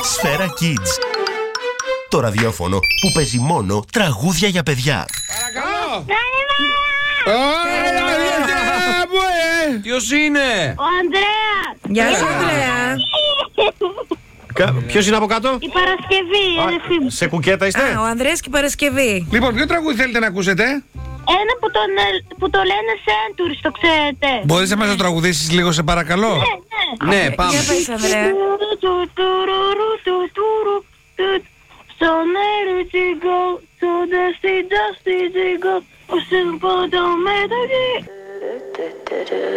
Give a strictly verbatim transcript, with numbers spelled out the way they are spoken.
Σφαίρα Kids. Το ραδιόφωνο που παίζει μόνο τραγούδια για παιδιά. Παρακαλώ! Ποιος είναι? Ο Ανδρέας! Γεια σου, Ανδρέα. Ποιος είναι από κάτω? Η Παρασκευή, η αδερφή μου. Σε κουκέτα είστε? Α, ο Ανδρέας και η Παρασκευή. Λοιπόν, ποιο τραγούδι θέλετε να ακούσετε? Ένα που, τον, ε, που το λένε Centuries, το ξέρετε. Μπορείς να μας το τραγουδήσεις λίγο, σε παρακαλώ? Ναι, ναι. Ναι, πάμε. Για πες, Ανδρέα. So nerdy go, so dusty, dusty go. O simple don't matter.